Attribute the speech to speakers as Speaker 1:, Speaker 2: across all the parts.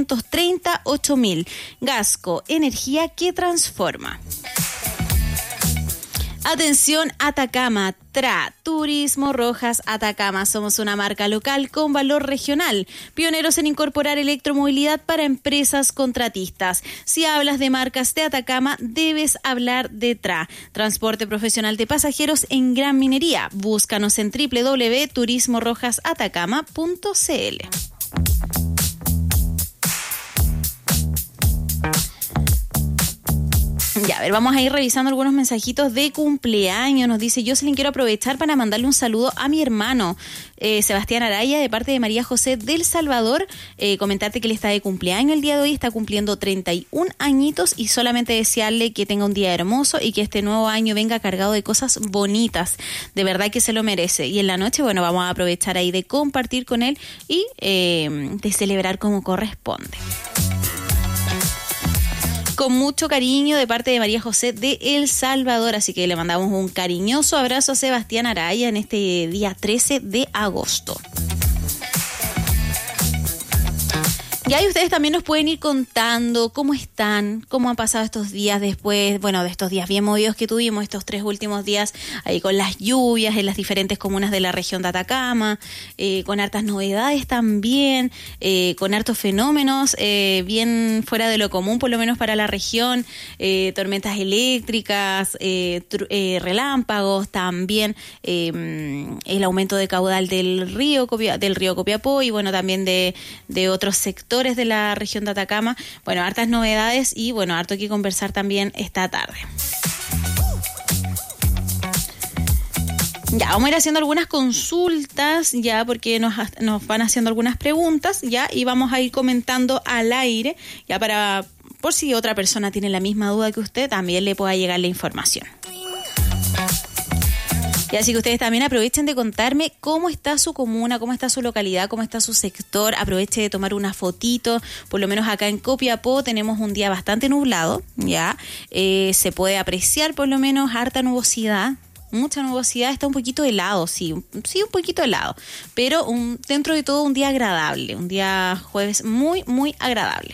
Speaker 1: 438.000. Gasco, energía que transforma. Atención Atacama, TRA, Turismo Rojas Atacama. Somos una marca local con valor regional, pioneros en incorporar electromovilidad para empresas contratistas. Si hablas de marcas de Atacama, debes hablar de TRA, transporte profesional de pasajeros en gran minería. Búscanos en www.turismorojasatacama.cl. Ya, a ver, vamos a ir revisando algunos mensajitos de cumpleaños. Nos dice: Jocelyn, quiero aprovechar para mandarle un saludo a mi hermano Sebastián Araya, de parte de María José del Salvador. Comentarte que él está de cumpleaños el día de hoy, está cumpliendo 31 añitos, y solamente desearle que tenga un día hermoso y que este nuevo año venga cargado de cosas bonitas. De verdad que se lo merece. Y en la noche, bueno, vamos a aprovechar ahí de compartir con él y de celebrar como corresponde. Con mucho cariño de parte de María José de El Salvador. Así que le mandamos un cariñoso abrazo a Sebastián Araya en este día 13 de agosto. Ya, y ustedes también nos pueden ir contando cómo están, cómo han pasado estos días después, bueno, de estos días bien movidos que tuvimos, estos 3 últimos días ahí con las lluvias en las diferentes comunas de la región de Atacama, con hartas novedades también, con hartos fenómenos bien fuera de lo común, por lo menos para la región, tormentas eléctricas, relámpagos, también el aumento de caudal del río Copiapó, y bueno, también de otros sectores de la región de Atacama. Bueno, hartas novedades y bueno, harto que conversar también esta tarde. Ya, vamos a ir haciendo algunas consultas ya, porque nos van haciendo algunas preguntas ya, y vamos a ir comentando al aire ya, para por si otra persona tiene la misma duda que usted, también le pueda llegar la información. Y así que ustedes también aprovechen de contarme cómo está su comuna, cómo está su localidad, cómo está su sector. Aproveche de tomar una fotito. Por lo menos acá en Copiapó tenemos un día bastante nublado, ¿ya? Se puede apreciar por lo menos harta nubosidad. Mucha nubosidad, está un poquito helado, sí, un poquito helado. Pero dentro de todo un día agradable, un día jueves muy, muy agradable.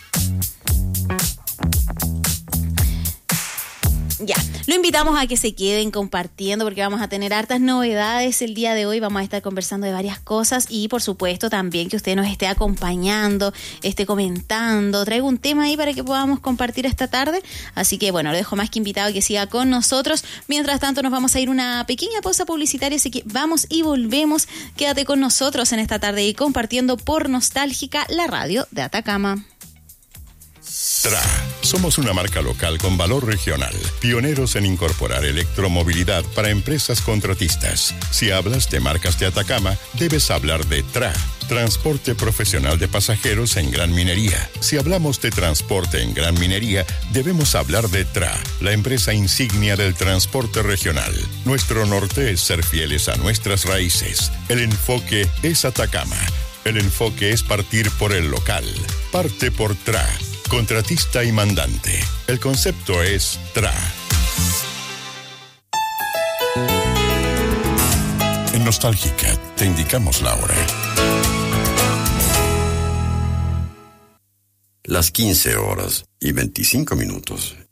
Speaker 1: Ya, lo invitamos a que se queden compartiendo, porque vamos a tener hartas novedades el día de hoy. Vamos a estar conversando de varias cosas, y por supuesto también que usted nos esté acompañando, esté comentando, traiga un tema ahí para que podamos compartir esta tarde. Así que bueno, lo dejo más que invitado a que siga con nosotros. Mientras tanto nos vamos a ir una pequeña pausa publicitaria, así que vamos y volvemos. Quédate con nosotros en esta tarde y compartiendo por Nostálgica, la radio de Atacama.
Speaker 2: TRA. Somos una marca local con valor regional, pioneros en incorporar electromovilidad para empresas contratistas. Si hablas de marcas de Atacama, debes hablar de TRA, transporte profesional de pasajeros en gran minería. Si hablamos de transporte en gran minería, debemos hablar de TRA, la empresa insignia del transporte regional. Nuestro norte es ser fieles a nuestras raíces. El enfoque es Atacama. El enfoque es partir por el local. Parte por TRA. Contratista y mandante. El concepto es TRA. En Nostálgica te indicamos la hora.
Speaker 3: Las 15 horas y 25 minutos